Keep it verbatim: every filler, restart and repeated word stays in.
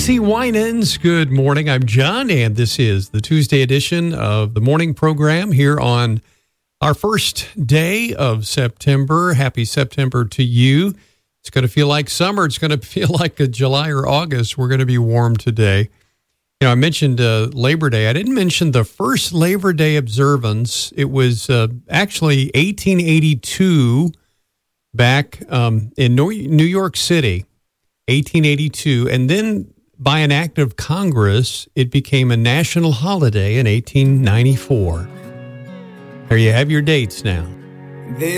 C. Winans. Good morning. I'm John, and this is the Tuesday edition of the morning program here on our first day of September. Happy September to you. It's going to feel like summer. It's going to feel like a July or August. We're going to be warm today. You know, I mentioned uh, Labor Day. I didn't mention the first Labor Day observance. It was uh, actually eighteen eighty-two back um, in New York City, eighteen eighty-two. And then by an act of Congress, it became a national holiday in eighteen ninety-four. There you have your dates now.